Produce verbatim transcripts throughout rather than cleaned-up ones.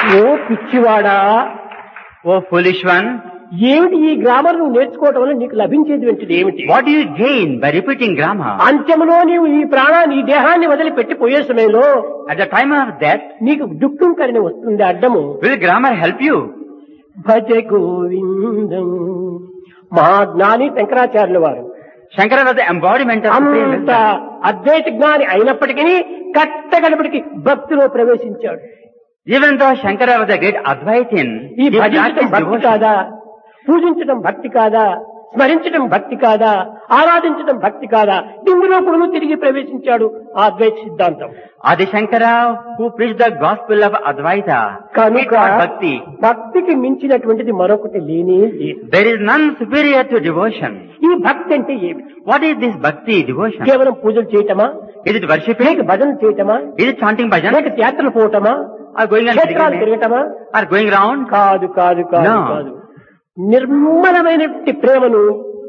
ఓ పిచ్చివాడా, O foolish one, ఏమిటి ఈ grammar నువ్వు నేర్చుకోవటం వల్ల నీకు లభించేది ఏంటిది ఏమిటి? what do you gain by repeating grammar? అంత్యంలో నీవు ఈ ప్రాణాన్ని ఈ దేహాన్ని వదిలిపెట్టి పోయే సమయంలో At the time of death, నీకు దుఃఖం కలిగి వస్తుంది అడ్డము. will grammar help you? భజ గోవిందం. మహాజ్ఞాని శంకరాచార్యుల వారు Shankara was the embodiment of supreme అంత wisdom. అద్వైత జ్ఞాని అయినప్పటికీ కట్టగడపటికి భక్తిలో ప్రవేశించాడు. Even though Shankara was a great Advaitin, ఈ he భజించడం practiced భక్తి devotion. కాదా, పూజించడం భక్తి కాదా, స్మరించడం భక్తి కాదా, ఆరాధించడం భక్తి కాదా, దింగులోపుడు తిరిగి ప్రవేశించాడు ఆ అద్వైత సిద్ధాంతం. Adi Shankara, who preached the gospel of Advaita, he కనుక taught bhakti. భక్తికి మించినటువంటిది మరొకటి లేనే లేదు. There is none superior to devotion. ఈ భక్తి అంటే ఏమిటి? What is this bhakti, devotion? కేవలం పూజలు చేయటమా, Is it worshipping? లేక భజన చేయటమా, Is it chanting bhajan? లేక యాత్రలు పోవటమా, Or going and క్షేత్రాలు pilgrimage? తిరగటమా? Or going round? కాదు కాదు కాదు No. కాదు. నిర్మలమైనటువంటి ప్రేమను,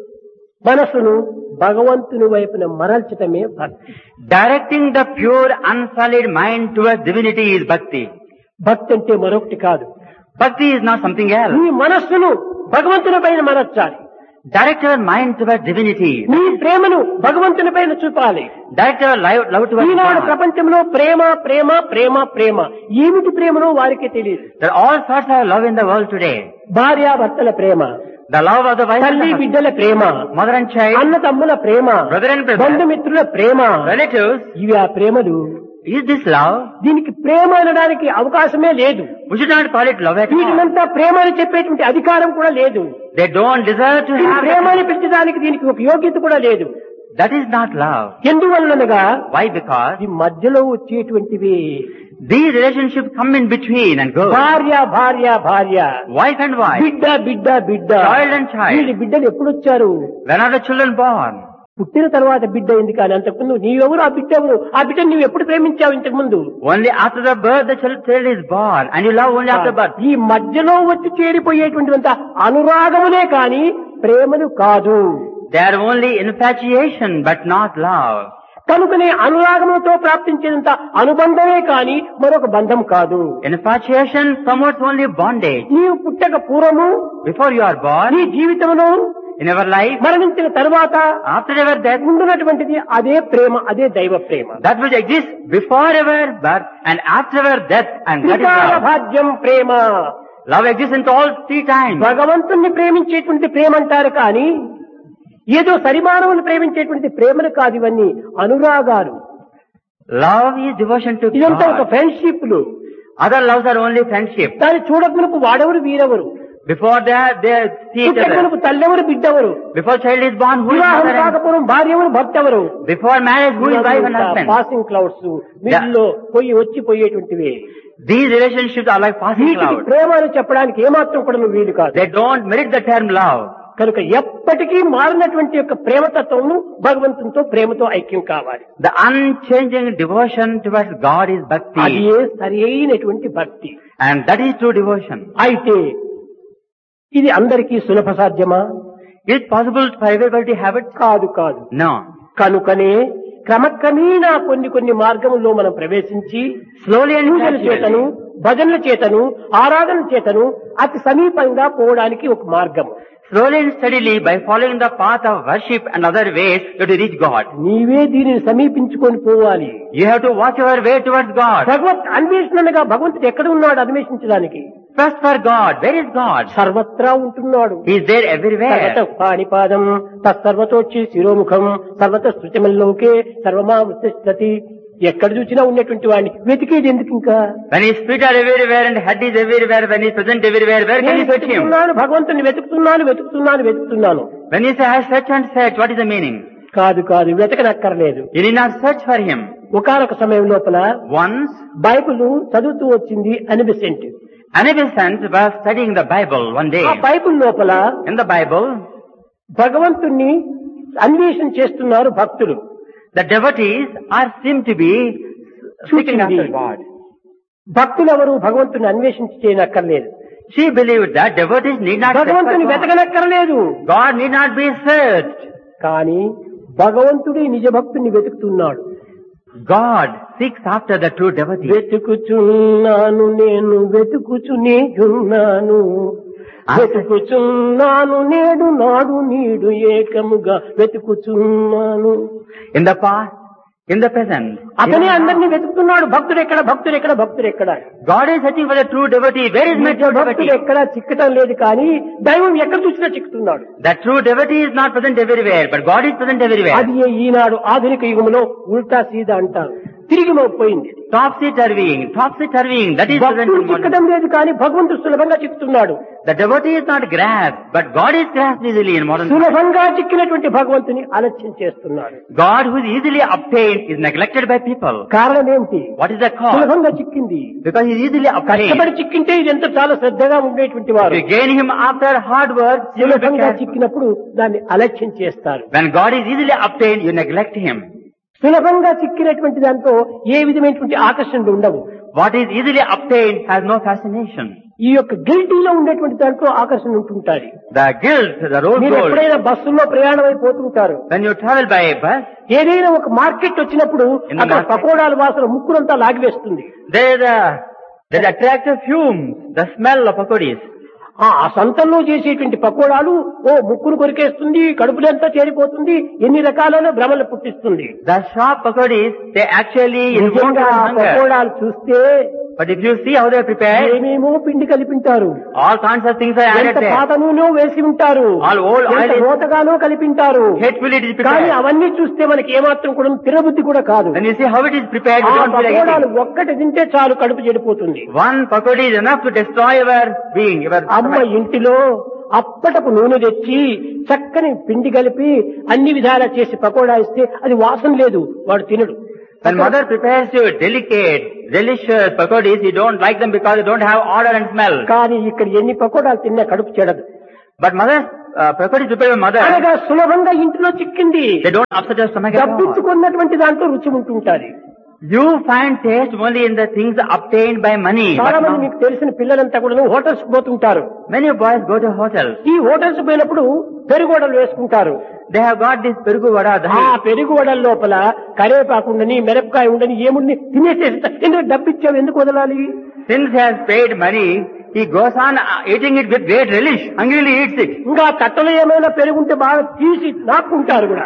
మనసును భగవంతుని వైపున మరల్చటమే భక్తి. Directing the pure, unsullied mind towards divinity is bhakti. భక్తి అంటే మరొకటి కాదు. Bhakti is not something else. నీ మనస్సును భగవంతుని పైన మరల్చాలి. Direct your mind towards divinity. నీ ప్రేమను భగవంతుని pైన చూపాలి. Direct your life, love towards Eenadu God. ప్రపంచంలో ప్రేమ ప్రేమ ప్రేమ ప్రేమ ఏమిటి ప్రేమనో వారికే తెలియదు. There are all sorts of love in the world today. భార్యాభర్తల ప్రేమ, The love of the wife and తల్లి the husband, బిడ్డల ప్రేమ, mother and child, అన్న తమ్ముల ప్రేమ, brother and brother, బంధుమిత్రుల ప్రేమ, relatives. ఇవి ఆ ప్రేమలు. Is this love? దీనికి ప్రేమ అనడానికి అవకాశమే లేదు. We should not call it love at all. వీటినంతా ప్రేమ అని చెప్పేటువంటి అధికారం కూడా లేదు. They don't deserve to దీని have ప్రేమ that. అని పిలిచడానికి దీనికి ఒక యోగ్యత కూడా లేదు. That is not love. ఎందువల్లనగా Why? Because ఇది మధ్యలో వచ్చేటువంటివి. these relationships come in between and go. భార్య భార్య భార్య, Wife and wife. బిడ్డ బిడ్డ బిడ్డ, Child and child. వీళ్ళ బిడ్డలు ఎప్పుడు వచ్చారు? When are the children born? పుట్టిన తర్వాత బిడ్డ అయింది కానీ అంతకుముందు నీవెవరు, ఆ బిడ్డ ఎవరు, ఆ బిడ్డను నువ్వు ఎప్పుడు ప్రేమించావు ఇంతకు ముందు? Only after the birth the child child is born, and you love only after birth. ఈ మధ్యలో వచ్చి చేరిపోయేటువంటివంత అనురాగమునే కాని ప్రేమను కాదు. They are only infatuation, but not love. కనుకనే అనురాగముతో ప్రాప్తించేంత అనుబంధమే కాని మరొక బంధం కాదు. Infatuation promotes only bondage. నీవు పుట్టక పూర్వము, Before you are born, నీ జీవితంలో in our life, మరణించిన తరువాత after our death, ఉండునటువంటిది అదే ప్రేమ, అదే దైవ ప్రేమ. that which exists before our birth and after our death, and that is త్రికాల love. భాగ్యం ప్రేమ. Love exists in all three times. భగవంతుణ్ణి ప్రేమించేటువంటి ప్రేమ అంటారు కానీ ఏదో సరిమానవుని ప్రేమించేటువంటి ప్రేమలు కాదు, ఇవన్నీ అనురాగాలు. Love is devotion to ఇదంతా ఒక God. ఫ్రెండ్షిప్లు. Other loves are only friendship. దాన్ని చూడకునకు వాడెవరు వీరెవరు, Before that, they see each other. పుట్టకునకు తల్లెవరు బిడ్డెవరు, Before child is born, who is వివాహం mother and కాకపోవడం భార్యెవరు భర్తెవరు. before marriage, who is wife and husband. Passing clouds వీటిల్లో పోయి వచ్చి పోయేటువంటివి. These relationships are like passing వీటికి clouds. ప్రేమ అని చెప్పడానికి ఏమాత్రం కూడా నువ్వు వీలు కాదు. They don't merit the term love. కనుక ఎప్పటికీ మారినటువంటి యొక్క ప్రేమతత్వము భగవంతునితో ప్రేమతో ఐక్యం కావాలి. The unchanging devotion towards God is అది bhakti. ఏ సరి అయినటువంటి భక్తి. And that is true devotion. అయితే ఇది అందరికీ సులభ సాధ్యమా? Is it possible for everybody to have it? కాదు కాదు. No. కనుకనే క్రమక్రమేణా కొన్ని కొన్ని మార్గముల్లో మనం ప్రవేశించి Slowly and పూజల చేతను, gradually. భజనల చేతను, ఆరాధన చేతను అతి సమీపంగా పోవడానికి ఒక మార్గం. Slowly and steadily, by following the path of worship and other ways, you have to reach God. నీవే దీనిని సమీపించుకొని పోవాలి. You have to watch your way towards God. భగవత్ అన్వేషణగా భగవంతుడు ఎక్కడ ఉన్నాడు అన్వేషించడానికి? First for God. Where is God? సర్వత్రా ఉంటున్నాడు. He is there సర్వత everywhere. పాణిపాదం తత్సర్వతోచ్చి శిరోముఖం సర్వత శృతిమల్లోకే సర్వమా ఉత్తిష్టతి. ఎక్కడ చూసినా ఉన్నటువంటి వాడిని వెతికేది ఎందుకు ఇంకా? When his feet are everywhere and head is everywhere, when he is present everywhere, where can నేను you search him? వెతుకుతున్నాను, భగవంతుని వెతుకుతున్నాను వెతుకుతున్నాను వెతుకుతున్నాను. When you say, I search and search, what is the meaning? కాదు కాదు, వెతకనక్కర్లేదు. You need not search for him. ఒకానొక సమయం లోపల Once, బైబిల్ చదువుతూ వచ్చింది Annie Besant. Anabisant was studying the Bible one day. ఆ బైబిల్ లోపల In the Bible, భగవంతుణ్ణి అన్వేషణ చేస్తున్నారు భక్తులు. the devotees are seem to be seeking after God. భక్తులెవరు భగవంతుని అన్వేషించి చేయనక్కర్లేదు. She believed that devotees need not search for భగవంతుని God. వెతకనక్కర్లేదు. God need not be searched. కానీ భగవంతుడి నిజ భక్తుని వెతుకుతున్నాడు. God seeks after the true devotee. వెతుకుచున్నాను నేను వెతుకుచు నీకున్నాను వెతుకుచున్నాను నేడు నాడు నీడు ఏకముగా వెతుకుచున్నాను. In the past, in the present, అతనే అందరినీ వెతుకుతున్నాడు. భక్తుడు ఎక్కడ భక్తుడు ఎక్కడ భక్తుడు ఎక్కడ God is searching for the true devotee. Where is my true భక్తుడు devotee? ఎక్కడ చిక్కటం లేదు, కానీ దైవం ఎక్కడ చూసినా చిక్కుతున్నాడు. The true devotee is not present everywhere, but God is present everywhere. అది ఈనాడు ఆధునిక యుగంలో ఉల్టా సీదా అంటారు. తిరిగి పోయింది. Topsy-turvying, topsy-turvying, that is present భక్తుడు in modern. చిక్కడం లేదు, కానీ భగవంతుడు సులభంగా చిక్కుతున్నాడు. The devotee is not grasped, but God is grasped easily in modern times. సులభంగా చిక్కినటువంటి భగవంతుని ఆలస్యం చేస్తున్నాడు. God who is easily obtained is neglected by people. కారణం ఏంటి? What is the cause? సులభంగా చిక్కింది. Because he is easily obtained. కష్టపడి చిక్కింటే ఇదంతా చాలా శ్రద్ధగా ఉండేటువంటి వారు. If you gain him after hard work, you will be సులభంగా careful. చిక్కినప్పుడు దాన్ని అలక్ష్యం చేస్తారు. When God is easily obtained, you neglect him. సులభంగా చిక్కినటువంటి దాంతో ఏ విధమైనటువంటి ఆకర్షణలు ఉండవు. What is easily obtained has no fascination. ఈ యొక్క గిల్టీలో ఉండేటువంటి దాంట్లో ఆకర్షణ ఉంటుంటారు. The guilt, the rose మీరు gold. ఎప్పుడైనా బస్సుల్లో ప్రయాణం అయిపోతుంటారు. When you travel by bus, ఏదైనా ఒక మార్కెట్ వచ్చినప్పుడు In the అక్కడ market. పకోడాల వాసన ముక్కునంతా లాగివేస్తుంది. there is a there is attractive fumes, the smell of pakodis. ఆ ఆ సంతంలో చేసేటువంటి పకోడాలు ఓ ముక్కును కొరికేస్తుంది, కడుపులంతా చేరిపోతుంది, ఎన్ని రకాలైన భ్రమలు పుట్టిస్తుంది. The sharp pakodis, they actually invoke నిజంగా your ఆ hunger. పకోడాలు చూస్తే But if you see how they are prepared, ఏమేమో పిండి కలిపింటారు, all kinds of things are added ఎంత there. పాత నూనె వేసి ఉంటారు, All old ఎంత oil is- రోతగానో కలిపింటారు. Hatefully it is కానీ prepared. అవన్నీ చూస్తే మనకి ఏమాత్రం కూడా తినబుద్ధి కూడా కాదు. When you see how it is prepared, ఆ you don't feel like పకోడాలు eating. ఒక్కటి తింటే చాలు, కడుపు చెడిపోతుంది. One pakodi is enough to destroy your being, your అమ్మ stomach. ఇంటిలో అప్పటపు నూనె తెచ్చి చక్కని పిండి కలిపి అన్ని విధాలా చేసి పకోడా ఇస్తే అది వాసన లేదు, వాడు తినడు. When mother prepares you delicate, delicious pakodis, you don't like them because they don't have odor and smell. కానీ ఇక్కడ ఎన్ని పకోడాలు తిన్నా కడుపు చెడదు. But mother's uh, pakodi prepared by mother, అనగా సులభంగా ఇంట్లో చిక్కింది. they don't upset your stomach at all. డబ్బిచ్చుకున్నటువంటి దాంట్లో రుచి ఉంటుంటారు. You find taste only in the things obtained by money. చాలా But మంది now, మీకు తెలిసిన పిల్లలంతా కూడా హోటల్స్ పోతుంటారు. many boys go to hotels. ఈ హోటల్స్ పోయినప్పుడు పెరుగువడలు వేసుకుంటారు. They have got this perugu vada, ఆ dahi. పెరుగువడల లోపల కరేపాకు ఉండని, మిరపకాయ ఉండని, ఏముండి తినేసేస్తారు. ఎందుకు డబ్బిచ్చావు, ఎందుకు వదలాలి? Since he has paid money, he goes on uh, eating it with great relish. Hungrily eats it. ఇంకా తట్టలో ఏమైనా పెరుగుంటే బాగా తీసి నాక్కుంటారు కూడా.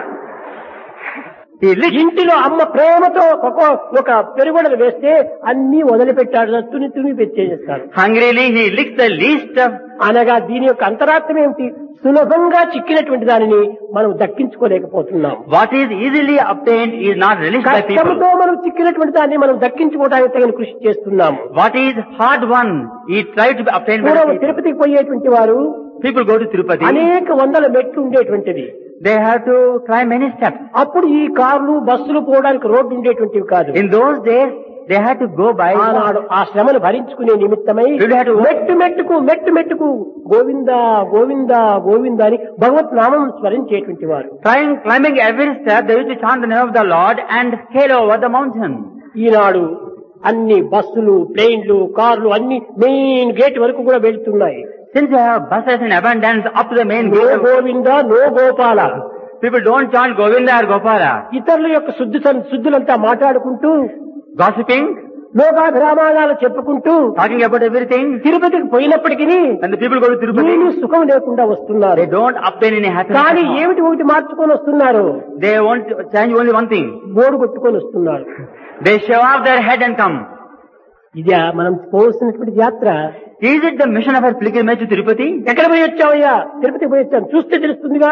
He licks. ఇంటిలో అమ్మ ప్రేమతో ఒక ఒక పెరుగుడలు వేస్తే అన్ని వదిలిపెట్టాడు, తుని తుని పెట్టేస్తారు. Hungrily he licks the least of. అనగా దీని యొక్క అంతరార్థం ఏమిటి? సులభంగా చిక్కినటువంటి దానిని మనం దక్కించుకోలేకపోతున్నాం. What is easily obtained is not relished by people. కష్టంతో మనం చిక్కినటువంటి దాన్ని మనం దక్కించుకోవడానికి తగిన కృషి చేస్తున్నాము. What is hard won, he tried to be obtained by పూర్వం the people. తిరుపతికి పోయేటువంటి వారు People go to Tirupati. అనేక వందల మెట్లు ఉండేటువంటిది. They have to climb many steps. అప్పుడు ఈ కార్లు బస్సులు పోవడానికి రోడ్డు ఉండేటువంటివి కాదు. In those days, they had to go by. ఆనాడు ఆ శ్రమను భరించుకునే నిమిత్తమై People had to- మెట్టు మెట్టుకు మెట్టు మెట్టుకు గోవింద గోవింద గోవింద అని భగవత్ నామం స్మరించేటువంటి వారు. Trying, climbing every step, they used to chant the name of the Lord and scale over the mountain. ఈనాడు అన్ని బస్సులు, ప్లేన్లు, కార్లు అన్ని మెయిన్ గేట్ వరకు కూడా వెళ్తున్నాయి. Since they have buses in abundance up to the main no gate, of- Govinda no Gopala. people don't chant Govinda or Gopala. ఇతరుల యొక్క శుద్ధి శుద్ధులంతా మాట్లాడుకుంటూ, Gossiping, లోకాభిరామాలు చెప్పుకుంటూ talking about everything. తిరుపతికి పోయినప్పటికీ When the people go to Tirupati, ఏమీ సుఖం లేకుండా వస్తున్నారు. they don't obtain any happiness. కానీ at all. ఏమిటి ఒకటి మార్చుకొని వస్తున్నారు? They want to change only one thing. Board కొట్టుకొని వస్తున్నారు. They shave off their head and come. ఇదే మనం పోవలసినటువంటి యాత్ర. Is it the mission of our pilgrimage to Tirupati? ఎక్కడ పోయి వచ్చావయ్యా? తిరుపతి పోయి వచ్చాను, చూస్తే తెలుస్తుందిగా.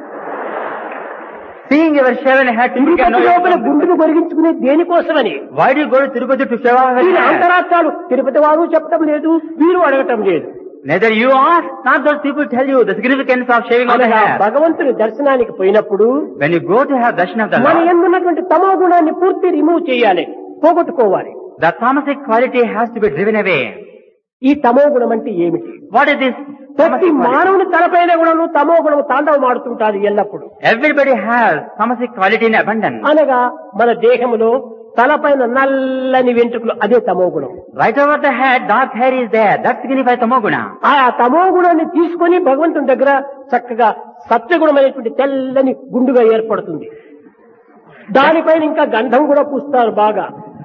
Seeing your shaven head, people can know Tirupati లోపల you. గుండెను పొరిగించుకునే దేనికోసమని? Why do you go to Tirupati to shave off your వీరి head? అంతరార్థాలు తిరుపతి వారు చెప్పడం లేదు, వీరు అడగటం లేదు. Neither you ask, not those people tell you the significance of shaving off the అనగా hair. భగవంతుని దర్శనానికి పోయినప్పుడు When you go to have darshan of the మన Lord, ఎందున్నటువంటి తమో గుణాన్ని పూర్తి రిమూవ్ చేయాలి, పోగొట్టుకోవాలి. the tamasic quality has to be driven away. ఈ తమో గుణం అంటే ఏమిటి? What is this? ప్రతి tamasic quality? మానవుని తలపైన గుణము తమో గుణము తాండవం ఆడుతుంటారు ఎల్లప్పుడు. Everybody has tamasic quality in abundance. అనగా మన దేహములో తలపైన నల్లని వెంట్రుకలు, అదే తమో గుణం. Right over the head, dark hair is there. That signifies tamoguna. ఆ తమో గుణాన్ని తీసుకొని భగవంతుని దగ్గర చక్కగా సత్వగుణమైనటువంటి తెల్లని గుండుగా ఏర్పడుతుంది. దానిపైన ఇంకా గంధం కూడా పూస్తారు బాగా.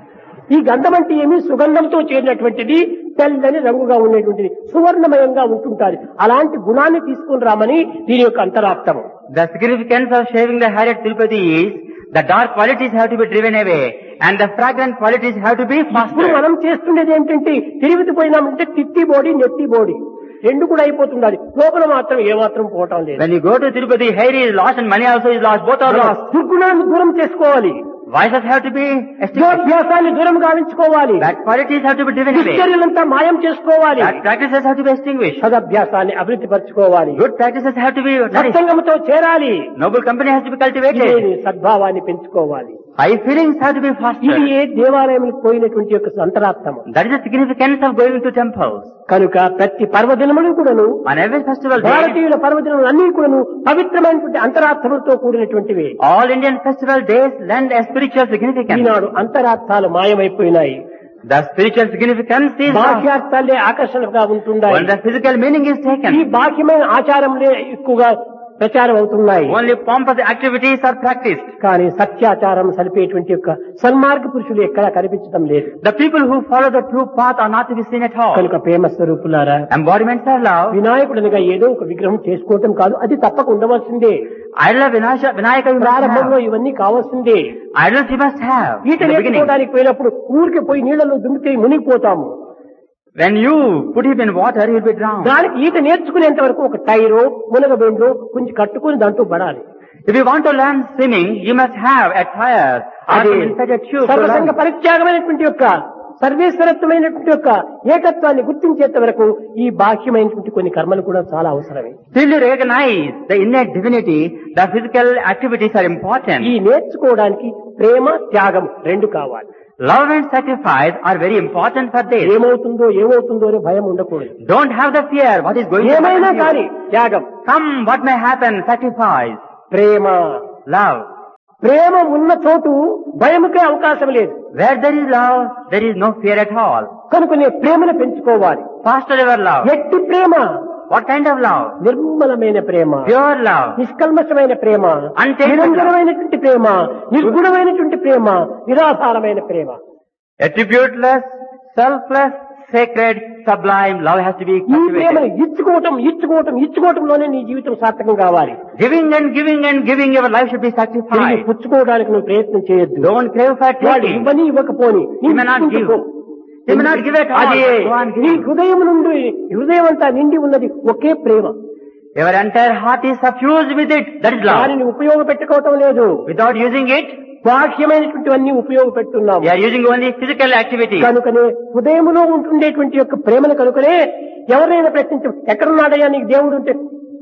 ఈ గంధం అంటే ఏమి? సుగంధంతో చేరినటువంటిది, తెల్లని రంగుగా ఉండేటువంటిది, సువర్ణమయంగా ఉంటుంటారు. అలాంటి గుణాన్ని తీసుకుని రామని దీని యొక్క అంతరార్థము. The significance of shaving the hair at Tirupati is the dark qualities have to be driven away and the fragrant qualities have to be ఇప్పుడు faster. మనం చేస్తుండేది ఏంటంటే తిరుపతి పోయినామంటే తిట్టి బోడి నెత్తి బోడి రెండు కూడా అయిపోతుండాలి, లోపల మాత్రం ఏమాత్రం పోవటం లేదు. When you go to Tirupati, hair is lost and money also is lost. Both are lost. దుర్గుణాన్ని దూరం చేసుకోవాలి, Vices have to be extinguished. అభ్యాసాన్ని దూరం గావించుకోవాలి, Bad qualities have to be driven away. దుశ్చర్యలంతా మాయం చేసుకోవాలి, Bad practices have to be extinguished. సదభ్యాసాన్ని అభివృద్ధి పరచుకోవాలి, Good practices have to be nourished. సత్సంగంతో చేరాలి, Noble company has to be cultivated. ఇది సద్భావాన్ని పెంచుకోవాలి. High feelings have to be ఇది fostered. ఏ దేవాలయంలో పోయినటువంటి యొక్క అంతరార్థము. That is the significance of going to temples. కనుక ప్రతి పర్వదినములు కూడాను, On every festival day, భారతీయుల పర్వదినములు అన్ని కూడాను పవిత్రమైనటువంటి అంతరార్థములతో కూడినటువంటివి. all Indian festival days lend a spiritual significance. Eenadu అంతరార్థాలు మాయమైపోయినాయి. The spiritual significance is lost బాహ్యార్థాలే ఆకర్షణగా when ఉంటున్నాయి. the physical meaning is ఈ taken. బాహ్యమైన ఆచారంలే ఎక్కువగా ప్రచారం అవుతున్నాయి. Only pompous activities are practiced. కానీ సత్యాచారం సలిపేటువంటి యొక్క సన్మార్గ పురుషులు ఎక్కడా కనిపించడం లేదు. The people who follow the true path are not to be seen at all. కనుక ప్రేమ స్వరూపులారా, Embodiments of love. వినాయకుడనగా ఏదో ఒక విగ్రహం చేసుకోవటం కాదు, అది తప్పక ఉండవలసిందే. Idol of Vinasha, Vinayaka you must ప్రారంభంలో have. ఇవన్నీ కావాల్సిందే. Idols you must have. ఈత In the beginning. నేర్చుకోవడానికి పోయినప్పుడు ఊరికి పోయి నీళ్లలో దుమికి మునిగిపోతాము. When you put him in water, he will be drowned. దానికి ఈత నేర్చుకునేంత వరకు ఒక టైరో మునగబెండో కొంచెం కట్టుకుని దాంట్లో పడాలి. If you want to learn swimming, you must have a tire or అది some inflated tube to సర్వసంగ learn. పరిత్యాగమైనటువంటి యొక్క సర్వేశ్వరత్వమైనటువంటి యొక్క ఏకత్వాన్ని గుర్తించేంత వరకు ఈ బాహ్యమైనటువంటి కొన్ని కర్మలు కూడా చాలా అవసరమే. Till you recognize the innate divinity, the physical activities are important. ఈ నేర్చుకోవడానికి ప్రేమ త్యాగం రెండు కావాలి. Love and sacrifice are very important for this. ఏమవుతుందో ఏమవుతుందో అనే భయం ఉండకూడదు. Don't have the fear what is going to ఏమైనా happen to కానీ you. త్యాగం, Come what may happen, sacrifice, Prema. love. ప్రేమ ఉన్న చోటు భయముకే అవకాశం లేదు. Where there is love, there is no fear at all. కనుక నీ ప్రేమను పెంచుకోవాలి. Foster your love. ఎట్టి ప్రేమ? What kind of love? నిర్మలమైన ప్రేమ, Pure love. నిష్కల్మషమైన Prema, Untainted నిరంతరమైనటువంటి Prema, నిర్గుణమైనటువంటి Prema, నిరాధారమైన Prema. Attributeless, selfless, sacred, sublime love has to be ఈ ప్రేమను cultivated. ఇచ్చుకోవటం ఇచ్చుకోవటం ఇచ్చుకోవటంలోనే నీ జీవితం సార్థకం కావాలి. Giving and giving and giving, your life should be తిరిగి sacrificed. పుచ్చుకోవడానికి నువ్వు ప్రయత్నం చేయొద్దు. Don't crave for వాడు taking. ఇవ్వని ఇవ్వకపోని You may not give. You may not give at all. అదే Go on నీ giving. హృదయం నుండి హృదయం అంతా నిండి ఉన్నది ఒకే ప్రేమ. Your entire heart is suffused with it. That is love. దానిని ఉపయోగపెట్టుకోవటం లేదు. Without using it, బాహ్యమైనటువంటివన్నీ ఉపయోగపెడుతున్నాము. you are using only physical activity. కనుకనే హృదయంలో ఉంటుండేటువంటి యొక్క ప్రేమను కనుకనే ఎవరైనా ప్రశ్నించ ఎక్కడున్నాడయ్యా నీకు దేవుడు ఉంటే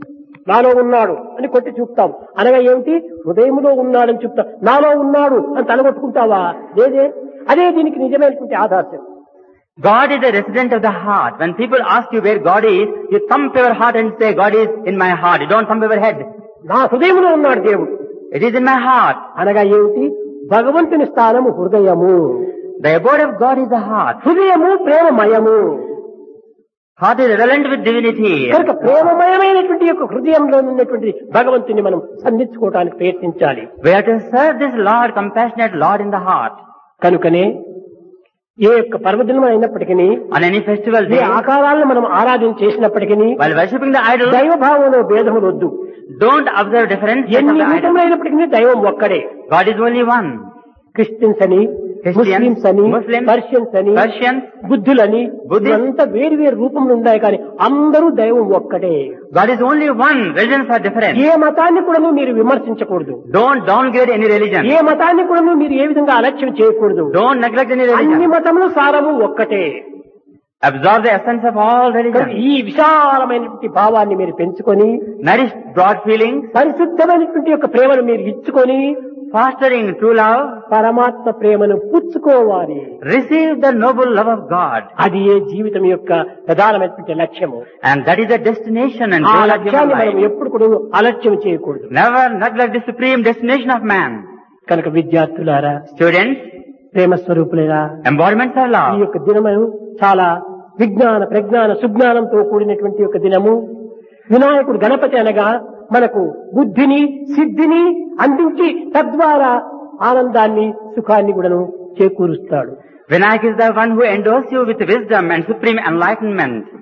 నాలో ఉన్నాడు అని కొట్టి చూపుతాం. అనగా ఏమిటి? హృదయంలో ఉన్నాడని చెప్తా, నాలో ఉన్నాడు అని తలగొట్టుకుంటావా? లేదే. అదే దీనికి నిజమైనటువంటి ఆదర్శం. God is a resident of the heart. When people ask you where God is, you thump your heart and say, God is in my heart. You don't thump your head. నా హృదయంలో ఉన్నాడు దేవుడు. It is in my heart. అనగా ఏమిటి? భగవంతుని స్థానము హృదయము. The abode of God is the heart. హృదయము ప్రేమమయము. Heart is relevant with divinity. కనుక ప్రేమమయమైనటువంటి యొక్క హృదయంలో ఉన్నటువంటి భగవంతుని మనం సంధించుకోవడానికి ప్రయత్నించాలి. We have to serve this Lord, compassionate Lord in the heart. కనుకనే ఏ యొక్క పర్వదినం అయినప్పటికీ, On any festival A day, ఆకారాలను మనం ఆరాధన చేసినప్పటికీ while worshipping the idol, దైవభావంలో భేదములు వద్దు. don't observe difference of ఎన్ని the idol. రూపములైనప్పటికీ దైవం ఒక్కడే. God is only one. Christians అని, Christians, ముస్లిమ్స్ అని, Muslims, పర్షియన్స్ అని, Persians, బుద్ధులని, Buddhists. అంతా వేరు వేరు రూపములు ఉన్నాయి కానీ అందరూ దైవం ఒక్కటే. God is only one. Religions are different. ఏ మతాన్ని కూడా మీరు విమర్శించకూడదు. Don't downgrade any religion. ఏ మతాన్ని కూడా మీరు ఏ విధంగా అలక్ష్యం చేయకూడదు. Don't neglect any అన్ని religion. మతములు సారము ఒక్కటే. Absorb the essence of all religions. ఈ విశాలమైనటువంటి భావాన్ని మీరు పెంచుకొని, Nourish broad feelings. పరిశుద్ధమైనటువంటి యొక్క ప్రేమను మీరు ఇచ్చుకొని, Fostering true love. పరమాత్మ ప్రేమను పుచ్చుకోవాలి. Receive the noble love of God. అది ఏ జీవితం యొక్క ప్రధానమైనటువంటి లక్ష్యము. And that is the destination and ఆ goal of human లక్ష్యాన్ని మనం life. ఎప్పుడు కూడా అలక్ష్యం చేయకూడదు. Never neglect the supreme destination of man. కనుక విద్యార్థులారా, Students, ప్రేమ స్వరూపులేరా, embodiments of ఈ love. యొక్క దినము చాలా విజ్ఞాన ప్రజ్ఞాన సుజ్ఞానంతో కూడినటువంటి యొక్క దినము. వినాయకుడు గణపతి అనగా మనకు బుద్ధిని సిద్ధిని అందించి తద్వారా ఆనందాన్ని సుఖాన్ని కూడాను చేకూరుస్తాడు. Vinayak is the one who endows you with wisdom and supreme enlightenment.